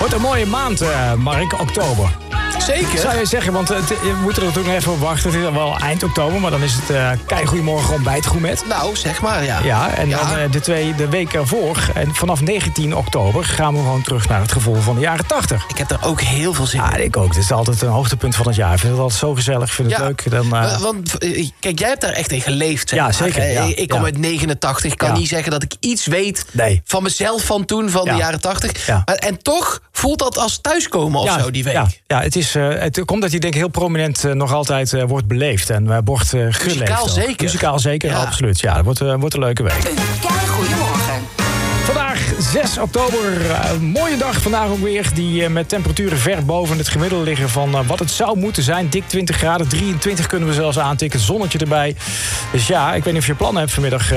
Wordt een mooie maand, Mark, oktober. Zeker. Zou je zeggen, want we moeten er natuurlijk nog even op wachten. Het is al wel eind oktober, maar dan is het Goedemorgen ontbijt gourmet. Nou, zeg maar, ja. Ja, en dan de week ervoor. En vanaf 19 oktober gaan we gewoon terug naar het gevoel van de jaren 80. Ik heb er ook heel veel zin in. Ja, ik ook. Het is altijd een hoogtepunt van het jaar. Ik vind het altijd zo gezellig, ik vind het leuk. Dan, Want kijk, jij hebt daar echt in geleefd. Zeg ja, maar. zeker. Ja, ik kom uit 89. Ik kan niet zeggen dat ik iets weet van mezelf van toen, van de jaren 80. Ja. En toch voelt dat als thuiskomen of zo, die week. Ja, het komt dat hij denk ik heel prominent nog altijd wordt beleefd. En wordt geleefd. Muzikaal zeker. Muzikaal zeker, absoluut. Ja, dat wordt een leuke week. Goedemorgen. Vandaag 6 oktober, mooie dag vandaag ook weer. Die met temperaturen ver boven het gemiddelde liggen van wat het zou moeten zijn. Dik 20 graden, 23 kunnen we zelfs aantikken. Zonnetje erbij. Dus ja, ik weet niet of je plannen hebt vanmiddag.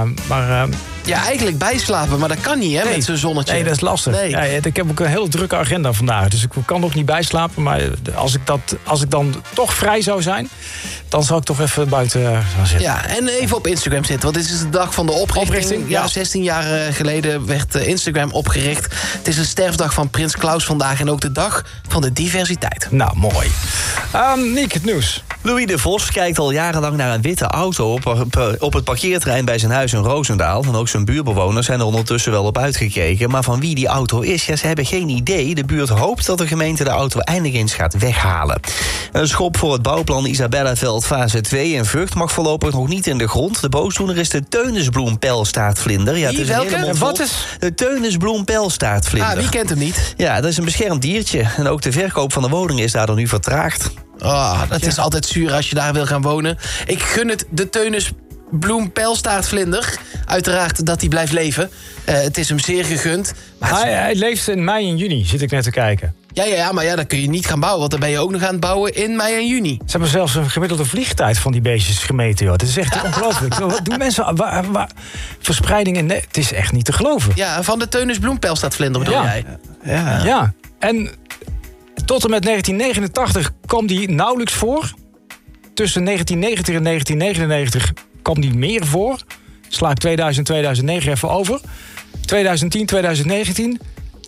Ja, eigenlijk bijslapen, maar dat kan niet, hè, met zo'n zonnetje. Nee, dat is lastig. Nee. Ja, ik heb ook een hele drukke agenda vandaag. Dus ik kan ook niet bijslapen. Maar als ik dan toch vrij zou zijn, dan zou ik toch even buiten gaan zitten. Ja, en even op Instagram zitten, want dit is de dag van de oprichting. Ja, 16 jaar geleden werd Instagram opgericht. Het is een sterfdag van Prins Klaus vandaag en ook de dag van de diversiteit. Nou, mooi. Niek, het nieuws. Louis de Vos kijkt al jarenlang naar een witte auto op het parkeerterrein bij zijn huis in Roosendaal. En ook zijn buurbewoners zijn er ondertussen wel op uitgekeken. Maar van wie die auto is, ze hebben geen idee. De buurt hoopt dat de gemeente de auto eindelijk eens gaat weghalen. Een schop voor het bouwplan Isabellaveld fase 2 in Vught mag voorlopig nog niet in de grond. De boosdoener is de teunisbloempijlstaartvlinder. Ja, het is welke? Wat is? De teunisbloempijlstaartvlinder. Wie kent hem niet? Ja, dat is een beschermd diertje. En ook de verkoop van de woning is daardoor nu vertraagd. Dat is altijd zuur als je daar wil gaan wonen. Ik gun het de teunisbloempijlstaartvlinder. Uiteraard dat hij blijft leven. Het is hem zeer gegund. Maar Hij leeft in mei en juni, zit ik net te kijken. Ja, maar dan kun je niet gaan bouwen. Want dan ben je ook nog aan het bouwen in mei en juni. Ze hebben zelfs een gemiddelde vliegtijd van die beestjes gemeten, joh. Het is echt ongelooflijk. Wat doen mensen? Waar verspreidingen? Nee, het is echt niet te geloven. Ja, van de teunisbloempijlstaartvlinder bedoel jij? Ja. En tot en met 1989 kwam die nauwelijks voor. Tussen 1990 en 1999 kwam die meer voor. Sla ik 2000, 2009 even over. 2010, 2019.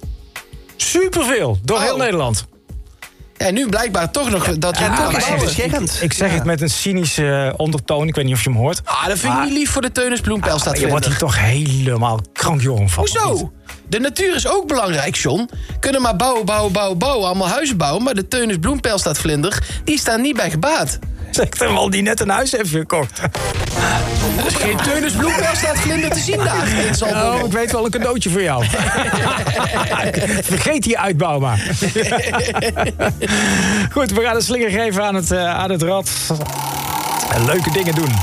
Superveel. Door heel Nederland. Ja, nu blijkbaar toch nog dat we Ik zeg het met een cynische ondertoon. Ik weet niet of je hem hoort. Dat vind ik niet lief voor de teunisbloempijlstaartvlinder. Je wordt hier toch helemaal krankjoren van. Hoezo? De natuur is ook belangrijk, John. Kunnen maar bouwen. Allemaal huizen bouwen. Maar de teunisbloempijlstaatvlinder, die staan niet bij gebaat. Zegt hem al die net een huis heeft gekocht. Er is geen teunisbloempijlstaatvlinder te zien daar. Ik weet wel een cadeautje voor jou. Vergeet die uitbouw maar. Goed, we gaan een slinger geven aan het rad. En leuke dingen doen.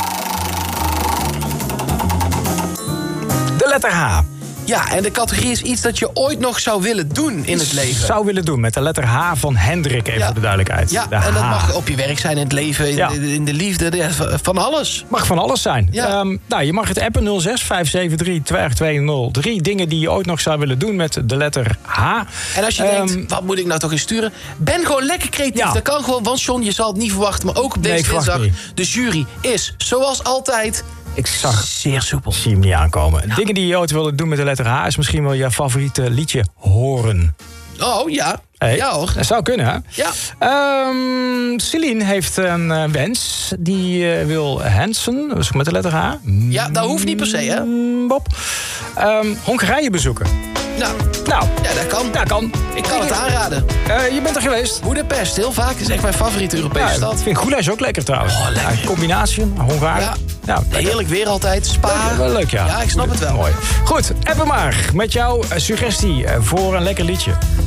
De letter H. Ja, en de categorie is iets dat je ooit nog zou willen doen in het leven. Zou willen doen, met de letter H van Hendrik, even voor de duidelijkheid. Ja, de en dat H. mag op je werk zijn, in het leven, in de liefde, van alles. Mag van alles zijn. Ja. Je mag het appen 06 573 2203. Dingen die je ooit nog zou willen doen met de letter H. En als je denkt, wat moet ik nou toch eens sturen? Ben gewoon lekker creatief. Ja. Dat kan gewoon, want John, je zal het niet verwachten. Maar ook op deze dinsdag, de jury is, zoals altijd, ik zag zeer soepel. Zie hem niet aankomen. Ja. Dingen die je ooit willen doen met de letter H... is misschien wel je favoriete liedje horen. Oh, ja. Hey, ja, hoor. Dat zou kunnen, hè? Ja. Celine heeft een wens. Die wil Hansen, dus met de letter H. Ja, dat hoeft niet per se, hè? Bob. Hongarije bezoeken. Nou, ja, dat kan. Dat kan. Ik kan het aanraden. Je bent er geweest? Boedapest, heel vaak. Is echt mijn favoriete Europese stad. Ik vind Goulash ook lekker trouwens. Oh, lekker. Combinatie, Hongarije. Ja, heerlijk weer altijd. Spa. Wel leuk, ja. Ja, ik snap het wel. Mooi. Goed, app maar met jouw suggestie voor een lekker liedje.